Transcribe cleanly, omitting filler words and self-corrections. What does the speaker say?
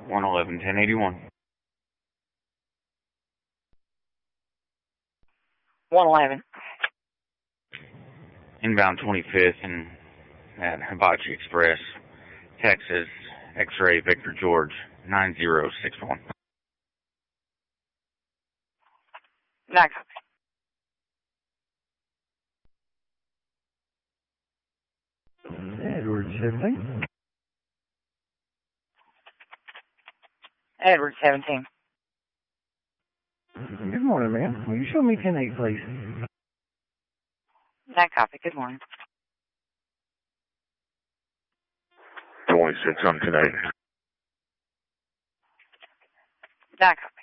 111, 1081. 111. Inbound 25th and at Hibachi Express, Texas, X-ray Victor George, 9061. Next. Edward 17. Edward 17. Good morning, ma'am. Will you show me 10-8, please? That copy. Good morning. 26 on 10-8. That copy.